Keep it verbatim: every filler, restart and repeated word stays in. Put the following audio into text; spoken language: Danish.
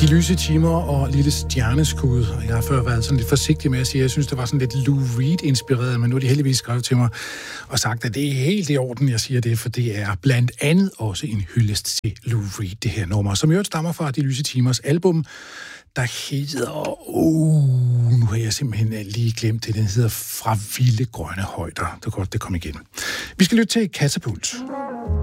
De lyse timer og lille stjerneskud. Jeg har før været sådan lidt forsigtig med at sige, at jeg synes, det var sådan lidt Lou Reed-inspireret, men nu har de heldigvis skrevet til mig og sagt, at det er helt i orden, jeg siger det, for det er blandt andet også en hyldest til Lou Reed, det her nummer, som jo stammer fra De lyse timers album, der hedder... Uh, nu har jeg simpelthen lige glemt det. Den hedder Fra vilde grønne højder. Det er godt, det kom igen. Vi skal lytte til Katapult.